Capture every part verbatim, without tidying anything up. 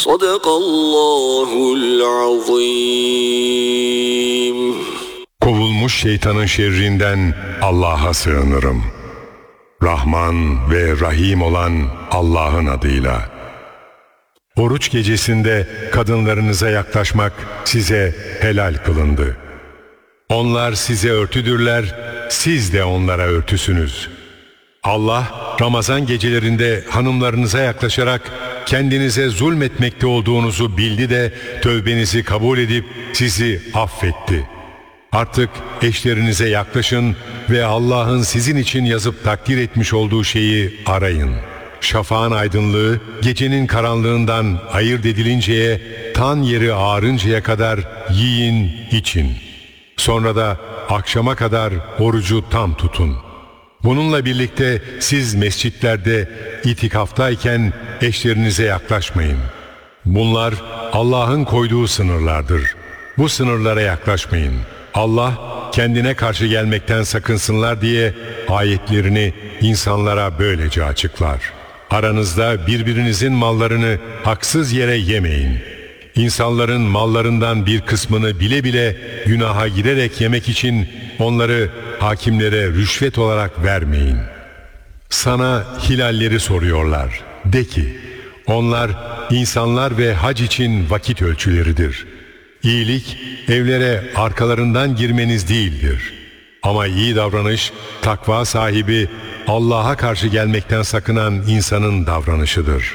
Sadakallahul azim. Kovulmuş şeytanın şerrinden Allah'a sığınırım. Rahman ve Rahim olan Allah'ın adıyla. Oruç gecesinde kadınlarınıza yaklaşmak size helal kılındı. Onlar size örtüdürler, siz de onlara örtüsünüz. Allah, Ramazan gecelerinde hanımlarınıza yaklaşarak kendinize zulmetmekte olduğunuzu bildi de tövbenizi kabul edip sizi affetti. Artık eşlerinize yaklaşın ve Allah'ın sizin için yazıp takdir etmiş olduğu şeyi arayın. Şafağın aydınlığı gecenin karanlığından ayırt edilinceye, tan yeri ağarıncaya kadar yiyin, için. Sonra da akşama kadar orucu tam tutun. Bununla birlikte siz mescitlerde itikaftayken eşlerinize yaklaşmayın. Bunlar Allah'ın koyduğu sınırlardır. Bu sınırlara yaklaşmayın. Allah kendine karşı gelmekten sakınsınlar diye ayetlerini insanlara böylece açıklar. Aranızda birbirinizin mallarını haksız yere yemeyin. İnsanların mallarından bir kısmını bile bile günaha girerek yemek için onları hakimlere rüşvet olarak vermeyin. Sana hilalleri soruyorlar. De ki, onlar insanlar ve hac için vakit ölçüleridir. İyilik evlere arkalarından girmeniz değildir. Ama iyi davranış, takva sahibi, Allah'a karşı gelmekten sakınan insanın davranışıdır.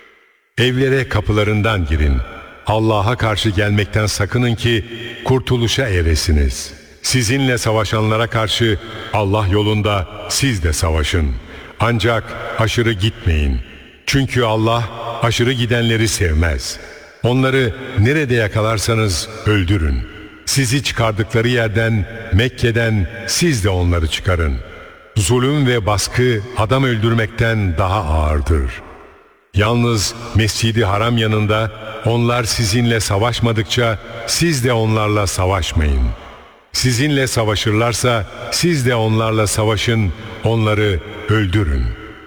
Evlere kapılarından girin. Allah'a karşı gelmekten sakının ki kurtuluşa eresiniz. Sizinle savaşanlara karşı Allah yolunda siz de savaşın. Ancak aşırı gitmeyin. Çünkü Allah aşırı gidenleri sevmez. Onları nerede yakalarsanız öldürün. Sizi çıkardıkları yerden, Mekke'den siz de onları çıkarın. Zulüm ve baskı adam öldürmekten daha ağırdır. Yalnız Mescid-i Haram yanında onlar sizinle savaşmadıkça siz de onlarla savaşmayın. Sizinle savaşırlarsa siz de onlarla savaşın, onları öldürün.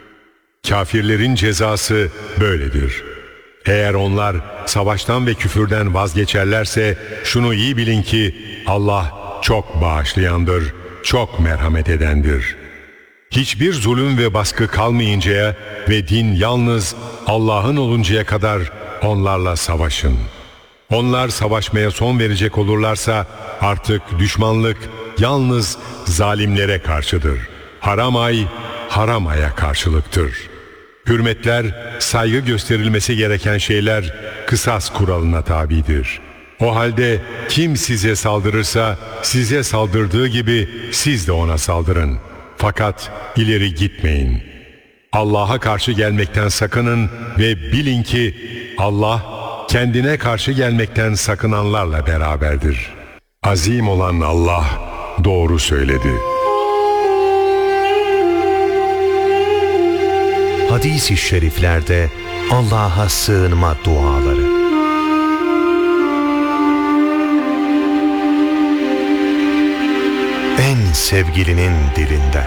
Kafirlerin cezası böyledir. Eğer onlar savaştan ve küfürden vazgeçerlerse şunu iyi bilin ki Allah çok bağışlayandır, çok merhamet edendir. Hiçbir zulüm ve baskı kalmayıncaya ve din yalnız Allah'ın oluncaya kadar onlarla savaşın. Onlar savaşmaya son verecek olurlarsa artık düşmanlık yalnız zalimlere karşıdır. Haram ay, haram aya karşılıktır. Hürmetler, saygı gösterilmesi gereken şeyler kısas kuralına tabidir. O halde kim size saldırırsa size saldırdığı gibi siz de ona saldırın. Fakat ileri gitmeyin. Allah'a karşı gelmekten sakının ve bilin ki Allah kendine karşı gelmekten sakınanlarla beraberdir. Azim olan Allah doğru söyledi. Hadis-i şeriflerde Allah'a sığınma duaları. En sevgilinin dilinde.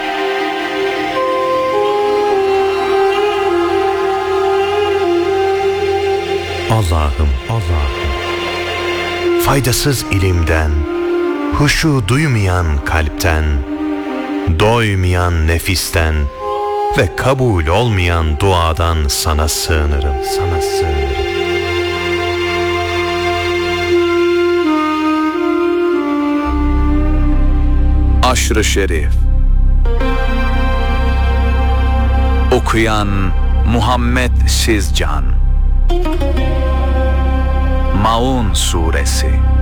Allah'ım, Allah'ım, faydasız ilimden, huşu duymayan kalpten, doymayan nefisten ve kabul olmayan duadan sana sığınırım, sana sığınırım. Aşr-ı Şerif. Okuyan Muhammed Sizcan. Maun Suresi.